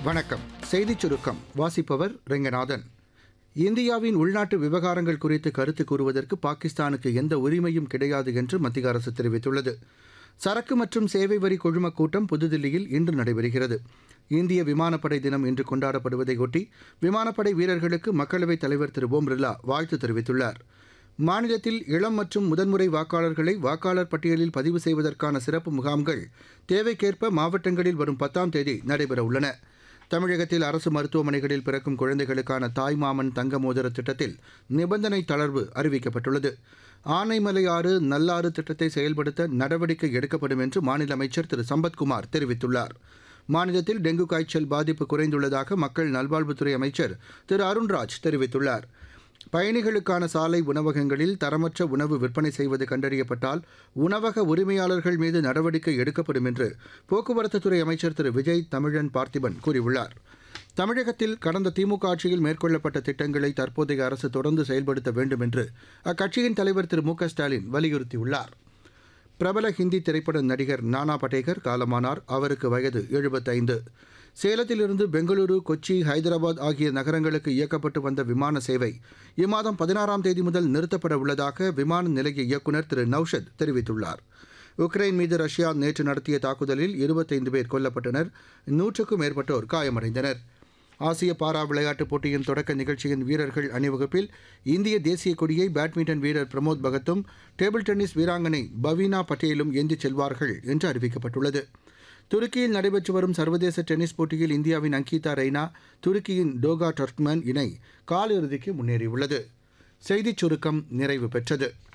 வணக்கம். செய்திச் சுருக்கம் வாசிப்பவர் ரெங்கநாதன். இந்தியாவின் உள்நாட்டு விவகாரங்கள் குறித்து கருத்து கூறுவதற்கு பாகிஸ்தானுக்கு எந்த உரிமையும் கிடையாது என்று மத்திய அரசு தெரிவித்துள்ளது. சரக்கு மற்றும் சேவை வரி குழும கூட்டம் புதுதில்லியில் இன்று நடைபெறுகிறது. இந்திய விமானப்படை தினம் இன்று கொண்டாடப்படுவதையொட்டி விமானப்படை வீரர்களுக்கு மக்களவைத் தலைவர் திரு ஓம் பிர்லா வாழ்த்து தெரிவித்துள்ளார். மாநிலத்தில் இளம் மற்றும் முதன்முறை வாக்காளர்களை வாக்காளர் பட்டியலில் பதிவு செய்வதற்கான சிறப்பு முகாம்கள் தேவைக்கேற்ப மாவட்டங்களில் வரும் 10ஆம் தேதி நடைபெறவுள்ளன. தமிழகத்தில் அரசு மருத்துவமனைகளில் பிறக்கும் குழந்தைகளுக்கான தாய்மாமன் தங்க மோதிர திட்டத்தில் நிபந்தனை தளர்வு அறிவிக்கப்பட்டுள்ளது. ஆனைமலையாறு நல்லாறு திட்டத்தை செயல்படுத்த நடவடிக்கை எடுக்கப்படும் என்று மாநில அமைச்சர் திரு சம்பத்குமார் தெரிவித்துள்ளார். மாநிலத்தில் டெங்கு காய்ச்சல் பாதிப்பு குறைந்துள்ளதாக மக்கள் நல்வாழ்வுத்துறை அமைச்சர் திரு அருண்ராஜ் தெரிவித்துள்ளார். பயணிகளுக்கான சாலை உணவகங்களில் தரமற்ற உணவு விற்பனை செய்வது கண்டறியப்பட்டால் உணவக உரிமையாளர்கள் மீது நடவடிக்கை எடுக்கப்படும் என்று போக்குவரத்துத்துறை அமைச்சர் திரு விஜய் தமிழன் பார்த்திபன் கூறியுள்ளார். தமிழகத்தில் கடந்த திமுக ஆட்சியில் மேற்கொள்ளப்பட்ட திட்டங்களை தற்போதைய அரசு தொடர்ந்து செயல்படுத்த வேண்டும் என்று அக்கட்சியின் தலைவர் திரு மு க ஸ்டாலின் வலியுறுத்தியுள்ளார். பிரபல ஹிந்தி திரைப்பட நடிகர் நானா படேகர் காலமானார். அவருக்கு வயது 75. சேலத்திலிருந்து பெங்களூரு, கொச்சி, ஹைதராபாத் ஆகிய நகரங்களுக்கு இயக்கப்பட்டு வந்த விமான சேவை இம்மாதம் 16ஆம் தேதி முதல் நிறுத்தப்பட உள்ளதாக விமான நிலைய இயக்குநர் திரு நௌஷத் தெரிவித்துள்ளார். உக்ரைன் மீது ரஷ்யா நேற்று நடத்திய தாக்குதலில் 25 பேர் கொல்லப்பட்டனர். 100க்கும் மேற்பட்டோர் காயமடைந்தனர். ஆசிய பாரா விளையாட்டுப் போட்டியின் தொடக்க நிகழ்ச்சியின் வீரர்கள் அணிவகுப்பில் இந்திய தேசிய கொடியை பேட்மிண்டன் வீரர் பிரமோத் பகத்தும் டேபிள் டென்னிஸ் வீராங்கனை பவீனா பட்டேலும் ஏந்திச் செல்வார்கள் என்று அறிவிக்கப்பட்டுள்ளது. துருக்கியில் நடைபெற்று வரும் சர்வதேச டென்னிஸ் போட்டியில் இந்தியாவின் அங்கிதா ரெய்னா, துருக்கியின் டோகா டர்க்மன் இணை காலிறுதிக்கு முன்னேறியுள்ளது. செய்திச் சுருக்கம் நிறைவு பெற்றது.